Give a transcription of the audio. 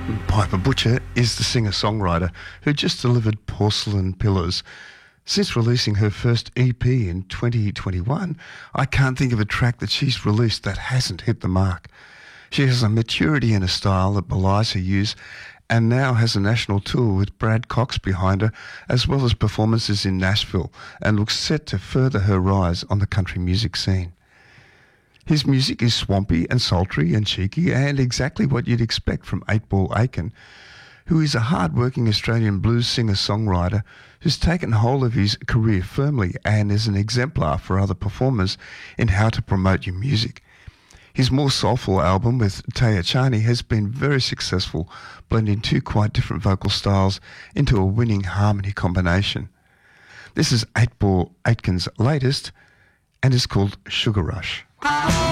Piper Butcher is the singer-songwriter who just delivered Porcelain Pillars. Since releasing her first EP in 2021, I can't think of a track that she's released that hasn't hit the mark. She has a maturity and a style that belies her years and now has a national tour with Brad Cox behind her, as well as performances in Nashville, and looks set to further her rise on the country music scene. His music is swampy and sultry and cheeky and exactly what you'd expect from 8-Ball Aiken, who is a hard-working Australian blues singer-songwriter who's taken hold of his career firmly and is an exemplar for other performers in how to promote your music. His more soulful album with Taya Chani has been very successful, blending two quite different vocal styles into a winning harmony combination. This is 8-Ball Aitken's latest and is called Sugar Rush.